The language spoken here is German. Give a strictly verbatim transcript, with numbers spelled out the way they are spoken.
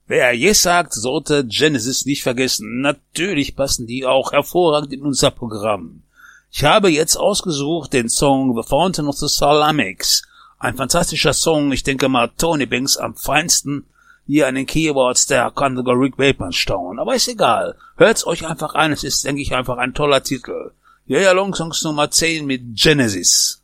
Wer Yes sagt, sollte Genesis nicht vergessen. Natürlich passen die auch hervorragend in unser Programm. Ich habe jetzt ausgesucht den Song The Fountain of the Salamics. Ein fantastischer Song, ich denke mal Tony Banks am feinsten hier an den Keyboards der Conductor Rick Bapenstone. Aber ist egal, hört's euch einfach an, es ist, denke ich, einfach ein toller Titel. Ja, ja, Long Songs Nummer zehn mit Genesis.